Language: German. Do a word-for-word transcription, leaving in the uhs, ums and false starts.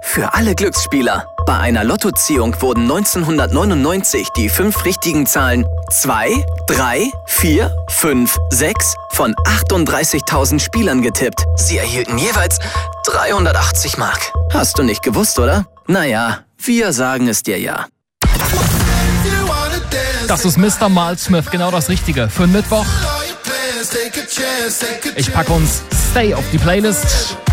Für alle Glücksspieler. Bei einer Lottoziehung wurden neunzehnhundertneunundneunzig die fünf richtigen Zahlen zwei, drei, vier, fünf, sechs von achtunddreißigtausend Spielern getippt. Sie erhielten jeweils dreihundertachtzig Mark. Hast du nicht gewusst, oder? Naja, wir sagen es dir ja. Das ist Mister Miles Smith, genau das Richtige für den Mittwoch. Ich packe uns Stay auf die Playlist.